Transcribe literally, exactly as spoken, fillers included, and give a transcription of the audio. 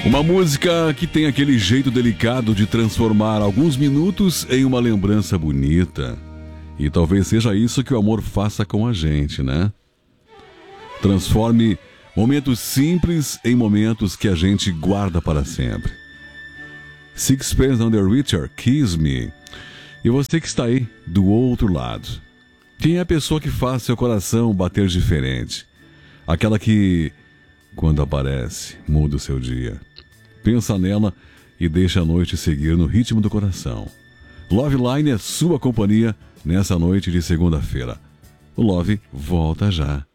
Uma música que tem aquele jeito delicado de transformar alguns minutos em uma lembrança bonita. E talvez seja isso que o amor faça com a gente, né? Transforme momentos simples em momentos que a gente guarda para sempre. Sixpence None the Richer, Kiss Me. E você que está aí do outro lado. Quem é a pessoa que faz seu coração bater diferente? Aquela que, quando aparece, muda o seu dia. Pensa nela e deixa a noite seguir no ritmo do coração. Love Line é sua companhia nessa noite de segunda-feira. O Love volta já.